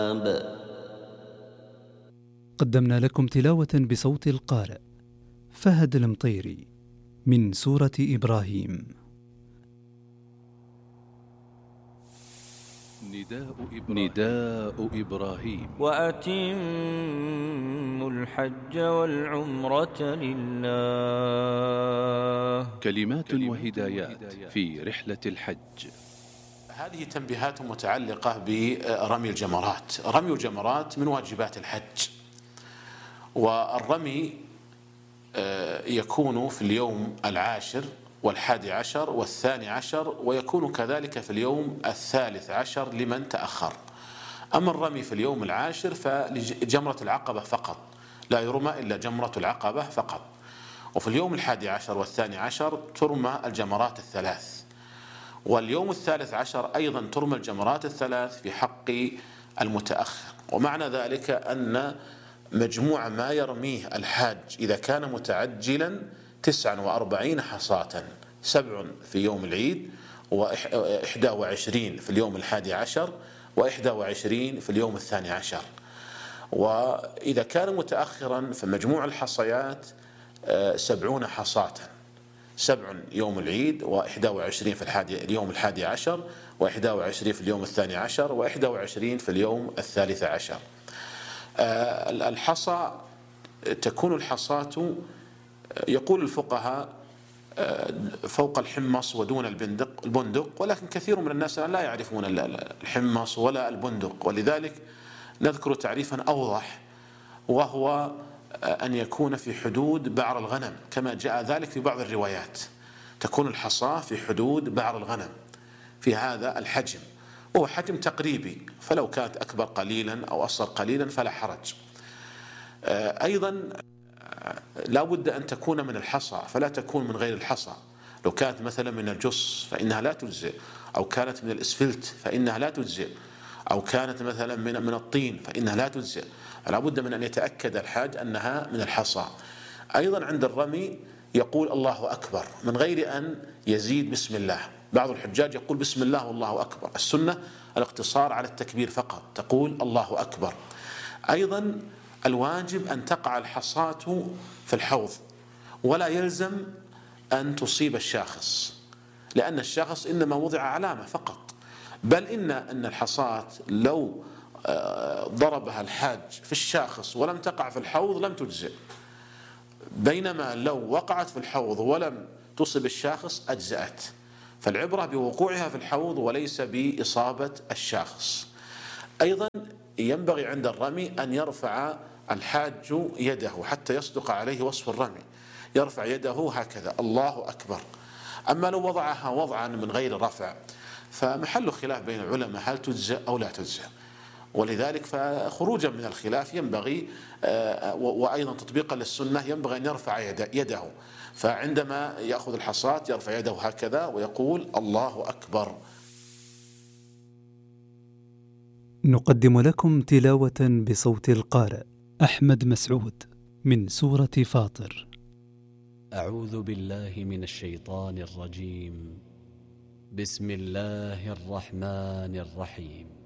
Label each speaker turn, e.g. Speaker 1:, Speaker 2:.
Speaker 1: قدمنا لكم تلاوة بصوت القارئ فهد المطيري من سورة إبراهيم. نداء إبراهيم.
Speaker 2: وأتموا الحج والعمرة لله.
Speaker 1: كلمات وهدايات في رحلة الحج.
Speaker 3: هذه تنبيهات متعلقة برمي الجمرات. رمي الجمرات من واجبات الحج، والرمي يكون في اليوم 10 و11 و12، ويكون كذلك في اليوم 13 لمن تأخر. أما الرمي في اليوم 10 فلجمرة العقبة فقط، لا يرمى إلا جمرة العقبة فقط. وفي اليوم 11 و12 ترمى الجمرات الثلاث، واليوم 13 أيضا ترمى الجمرات الثلاث في حق المتأخر. ومعنى ذلك أن مجموع ما يرميه الحاج إذا كان متعجلا 49 حصاة، 7 في يوم العيد، و21 في اليوم 11، و21 في اليوم 12. وإذا كان متأخرا فمجموع الحصيات 70 حصاة، 7 يوم العيد، و21 في اليوم 11، و21 في اليوم 12، و21 في اليوم 13. الحصى تكون الحصاة يقول الفقهاء فوق الحمص ودون البندق، ولكن كثير من الناس لا يعرفون الحمص ولا البندق، ولذلك نذكر تعريفا أوضح، وهو أن يكون في حدود بعر الغنم، كما جاء ذلك في بعض الروايات. تكون الحصاة في حدود بعر الغنم في هذا الحجم، وهو حجم تقريبي، فلو كانت أكبر قليلا أو أصغر قليلا فلا حرج. أيضا لا بد أن تكون من الحصى، فلا تكون من غير الحصى. لو كانت مثلا من الجص فإنها لا تجزئ، أو كانت من الإسفلت فإنها لا تجزئ، أو كانت مثلا من الطين فإنها لا تجزئ. فلا بد من أن يتأكد الحاج أنها من الحصى. أيضا عند الرمي يقول الله أكبر من غير أن يزيد بسم الله. بعض الحجاج يقول بسم الله والله أكبر، السنة الاقتصار على التكبير فقط، تقول الله أكبر. أيضا الواجب أن تقع الحصاة في الحوض، ولا يلزم أن تصيب الشاخص، لأن الشاخص إنما وضع علامة فقط، بل إن الحصاة لو ضربها الحاج في الشاخص ولم تقع في الحوض لم تجزئ، بينما لو وقعت في الحوض ولم تصب الشاخص أجزأت. فالعبرة بوقوعها في الحوض وليس بإصابة الشاخص. أيضا ينبغي عند الرمي أن يرفع الحاج يده حتى يصدق عليه وصف الرمي، يرفع يده هكذا الله أكبر. أما لو وضعها وضعا من غير رفع فمحل خلاف بين العلماء هل تجزئ أو لا تجزئ، ولذلك فخروجا من الخلاف ينبغي وأيضا تطبيقا للسنة ينبغي أن يرفع يده، فعندما يأخذ الحصاة يرفع يده هكذا ويقول الله أكبر.
Speaker 1: نقدم لكم تلاوة بصوت القارئ أحمد مسعود من سورة فاطر.
Speaker 4: أعوذ بالله من الشيطان الرجيم. بسم الله الرحمن الرحيم.